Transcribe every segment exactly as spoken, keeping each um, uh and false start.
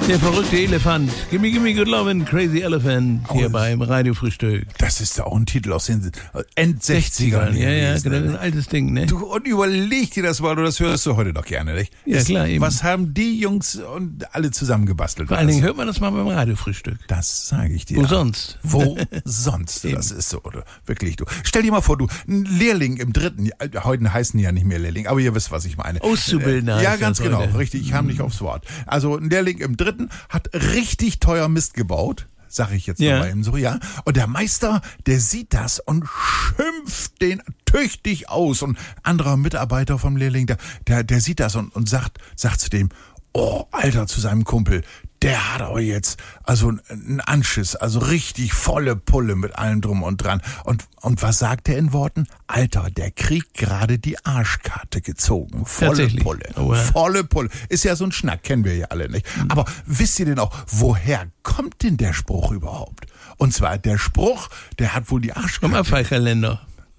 Der verrückte Elefant. Gimme, gimme good lovin', crazy elephant. Hier Oh, beim Radiofrühstück. Das ist auch ein Titel aus den End-sechzigern. Ja, ja, gewesen, genau, ne? ein altes Ding, ne? Du, und überleg dir das mal, das hörst du heute doch gerne, nicht? Ja, Das, klar, eben. Was haben die Jungs und alle zusammengebastelt? Vor allen Dingen hört man das mal beim Radiofrühstück. Das sage ich dir. Wo sonst? Wo sonst? Das ist so, oder? Wirklich, du. Stell dir mal vor, du, ein Lehrling im dritten, heute heißen die ja nicht mehr Lehrling, aber ihr wisst, was ich meine. Auszubildender. Äh, ja, heißt ganz das genau, heute. richtig, ich kam nicht aufs Wort. Also ein Lehrling im dritten hat richtig teuer Mist gebaut. Sag ich jetzt Ja. mal eben so, ja. Und der Meister, der sieht das und schimpft den tüchtig aus. Und anderer Mitarbeiter vom Lehrling, der, der, der sieht das und, und sagt, sagt zu dem, oh, Alter, zu seinem Kumpel, der hat aber jetzt also einen Anschiss, also richtig volle Pulle mit allem drum und dran. Und, und was sagt er in Worten? Alter, der kriegt gerade die Arschkarte gezogen. Volle Tatsächlich. Pulle. Oh, ja. Volle Pulle. Ist ja so ein Schnack, kennen wir ja alle nicht. Aber wisst ihr denn auch, woher kommt denn der Spruch überhaupt? Und zwar, der Spruch, der hat wohl die Vom Arschkarte. Abfallkalender.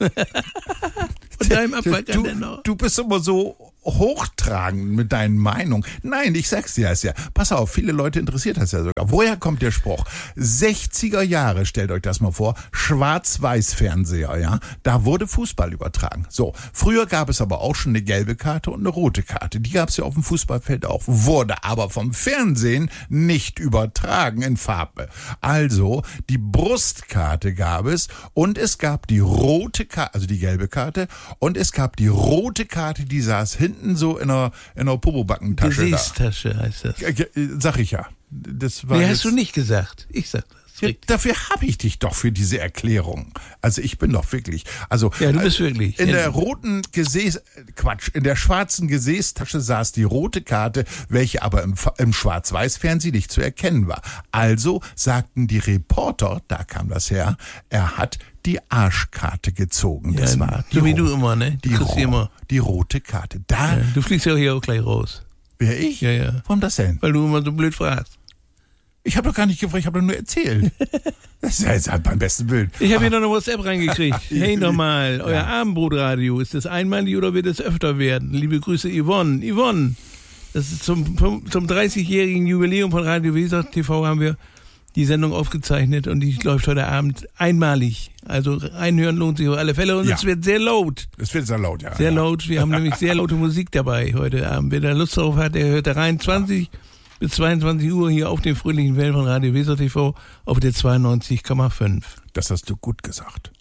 Von deinem Abfallkalender. Du, du bist immer so hochtragend mit deinen Meinungen. Nein, ich sag's dir das ja. Pass auf, viele Leute interessiert das ja sogar. Woher kommt der Spruch? sechziger Jahre, stellt euch das mal vor, Schwarz-Weiß-Fernseher, ja. Da wurde Fußball übertragen. So, früher gab es aber auch schon eine gelbe Karte und eine rote Karte. Die gab's ja auf dem Fußballfeld auch. Wurde aber vom Fernsehen nicht übertragen in Farbe. Also, die Brustkarte gab es und es gab die rote Karte, also die gelbe Karte, und es gab die rote Karte, die saß hinten so in einer, in einer Popobackentasche da. Gesäßtasche heißt das. Äh, Sag ich ja. Das war Nee, jetzt, hast du nicht gesagt. Ich sag das. Ja, dafür habe ich dich doch für diese Erklärung. Also ich bin doch wirklich. Also Ja, du bist wirklich. in der roten Gesäß, Quatsch, in der schwarzen Gesäßtasche saß die rote Karte, welche aber im, im Schwarz-Weiß-Fernsehen nicht zu erkennen war. Also sagten die Reporter, da kam das her, er hat die Arschkarte gezogen. Das Ja, war die so wie ro- du immer, ne? Du Die, kriegst ro- immer. die rote Karte. Da Ja, du fliegst ja hier auch gleich raus. wäre ich. Ja, ja. Warum das denn? Weil du immer so blöd fragst. Ich habe doch gar nicht gefragt, ich habe doch nur erzählt. Das ist ja jetzt halt beim besten Willen. Ich habe hier noch eine WhatsApp reingekriegt. Hey nochmal, euer Ja. Abendbrotradio, ist das einmalig oder wird es öfter werden? Liebe Grüße Yvonne. Yvonne, das ist zum, zum dreißigjährigen Jubiläum von Radio Weser T V haben wir die Sendung aufgezeichnet und die läuft heute Abend einmalig. Also reinhören lohnt sich auf alle Fälle und Ja. es wird sehr laut. Es wird sehr laut, ja. Sehr ja. laut. Wir haben nämlich sehr laute Musik dabei heute Abend. Wer da Lust drauf hat, der hört da rein. zwanzig bis zweiundzwanzig Uhr hier auf den fröhlichen Wellen von Radio Weser T V auf der zweiundneunzig Komma fünf. Das hast du gut gesagt.